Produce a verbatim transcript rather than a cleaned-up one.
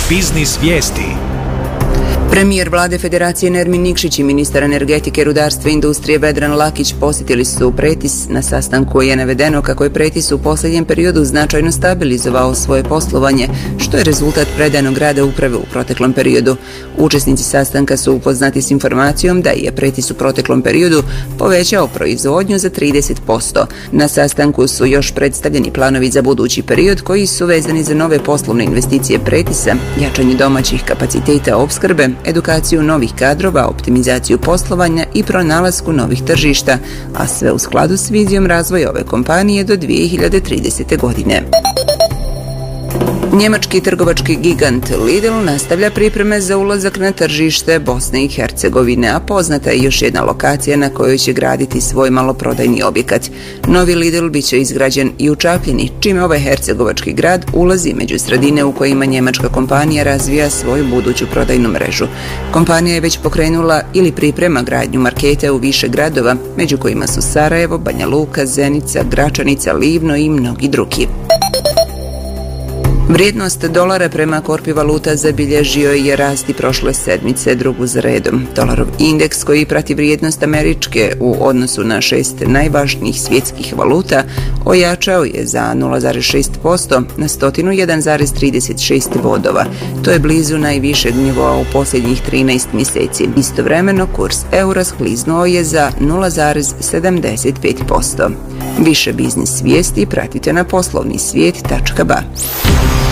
Biznis vijesti. Premijer vlade Federacije Nermin Nikšić i ministar energetike, rudarstva i industrije Vedran Lakić posjetili su Pretis. Na sastanku je navedeno kako je Pretis u posljednjem periodu značajno stabilizovao svoje poslovanje, što je rezultat predanog rada uprave u proteklom periodu. Učesnici sastanka su upoznati s informacijom da je Pretis u proteklom periodu povećao proizvodnju za trideset posto. Na sastanku su još predstavljeni planovi za budući period koji su vezani za nove poslovne investicije Pretisa, jačanje domaćih kapaciteta opskrbe, edukaciju novih kadrova, optimizaciju poslovanja i pronalasku novih tržišta, a sve u skladu s vizijom razvoja ove kompanije do dvije hiljade tridesete. godine. Njemački trgovački gigant Lidl nastavlja pripreme za ulazak na tržište Bosne i Hercegovine, a poznata je još jedna lokacija na kojoj će graditi svoj maloprodajni objekat. Novi Lidl bit će izgrađen i u Čapljini, čime ovaj hercegovački grad ulazi među sredine u kojima njemačka kompanija razvija svoju buduću prodajnu mrežu. Kompanija je već pokrenula ili priprema gradnju marketa u više gradova, među kojima su Sarajevo, Banja Luka, Zenica, Gračanica, Livno i mnogi drugi. Vrijednost dolara prema korpi valuta zabilježio je rast i prošle sedmice, drugu za redom. Dolarov indeks koji prati vrijednost američke u odnosu na šest najvažnijih svjetskih valuta ojačao je za nula zarez šest posto na sto jedan zarez trideset šest bodova. To je blizu najvišeg nivoa u posljednjih trinaest mjeseci. Istovremeno kurs eura skliznuo je za nula zarez sedamdeset pet posto. Više biznis vijesti pratite na poslovni svijet tačka ba.